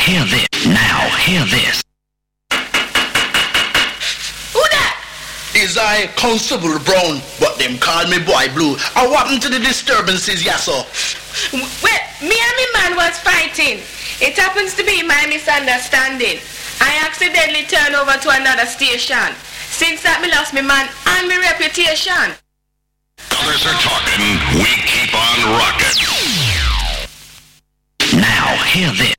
hear this. Now, hear this. Who that? Is I Constable Brown, but them call me Boy Blue. I what happened to the disturbances, yes sir? Well, me and my man was fighting. It happens to be my misunderstanding. I accidentally turned over to another station. Since that, me lost my man and my reputation. Others are talking, we keep on rocking. Now, hear this.